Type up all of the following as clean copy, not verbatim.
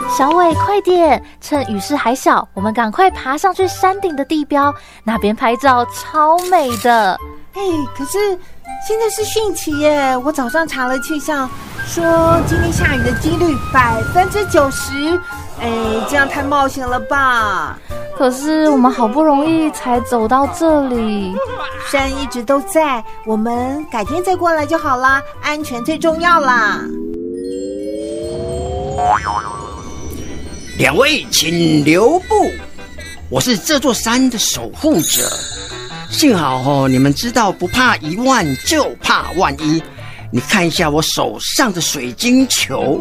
小伟，快点！趁雨势还小，我们赶快爬上去山顶的地标，那边拍照超美的。 可是现在是汛期耶，我早上查了气象，说今天下雨的几率90%。这样太冒险了吧？ 可是我们好不容易才走到这里， 山一直都在，我们改天再过来就好啦，安全最重要啦。 两位请留步，我是这座山的守护者。幸好你们知道不怕一万就怕万一。你看一下我手上的水晶球，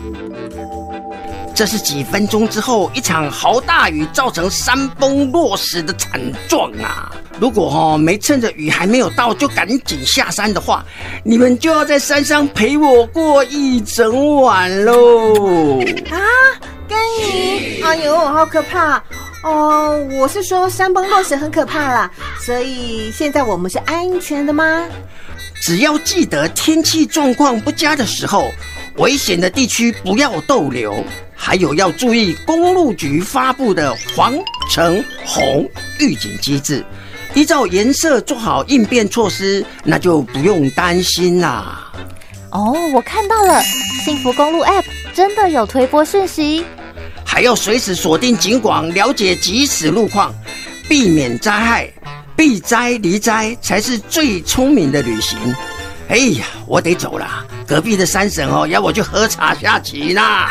这是几分钟之后一场豪大雨造成山崩落石的惨状啊！如果没趁着雨还没有到就赶紧下山的话，你们就要在山上陪我过一整晚喽！ 啊，跟你，哎呦，好可怕！我是说山崩落石很可怕啦，所以现在我们是安全的吗？ 只要记得天气状况不佳的时候，危险的地区不要逗留，还有要注意公路局发布的黄、橙、红预警机制，依照颜色做好应变措施，那就不用担心啦。 我看到了，幸福公路 App 真的有推播讯息。 还要随时锁定警广，了解即时路况，避免灾害，避灾离灾才是最聪明的旅行。哎呀，我得走了，隔壁的山神要我去喝茶下棋啦。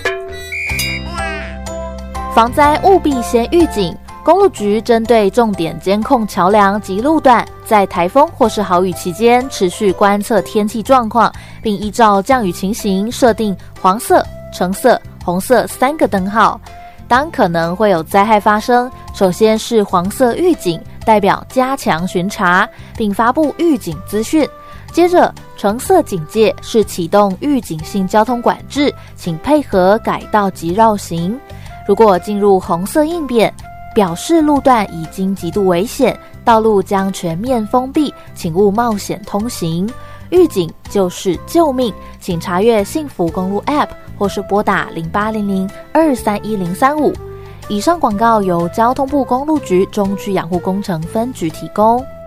防灾务必先预警，公路局针对重点监控桥梁及路段，在台风或是豪雨期间持续观测天气状况，并依照降雨情形设定黄色、橙色、红色3个灯号。当可能会有灾害发生，首先是黄色预警，代表加强巡查，并发布预警资讯。接着橙色警戒是启动预警性交通管制，请配合改道及绕行。如果进入红色应变，表示路段已经极度危险，道路将全面封闭，请勿冒险通行。预警就是救命，请查阅幸福公路 App 或是拨打0800-231-035。以上广告由交通部公路局中区养护工程分局提供。